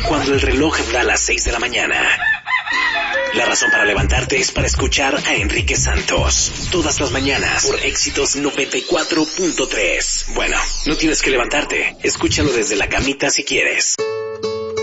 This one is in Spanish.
Cuando el reloj da las 6 de la mañana. La razón para levantarte es para escuchar a Enrique Santos. Todas las mañanas por Éxitos 94.3. Bueno, no tienes que levantarte. Escúchalo desde la camita si quieres.